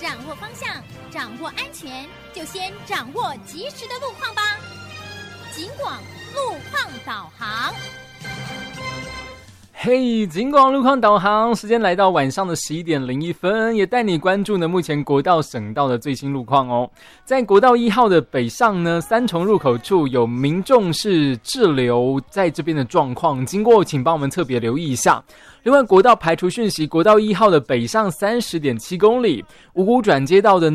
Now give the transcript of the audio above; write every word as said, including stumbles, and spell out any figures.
掌握方向，掌握安全，就先掌握及时的路况吧。警广路况导航。 嘿，警广路况导航，时间来到晚上的十一点零一分，也带你关注呢目前国道省道的最新路况哦。在国道一号的北上呢，三重入口处有民众是滞留在这边的状况，经过请帮我们特别留意一下。另外，国道排除讯息，国道一号的北上三十点七公里，五股转接道的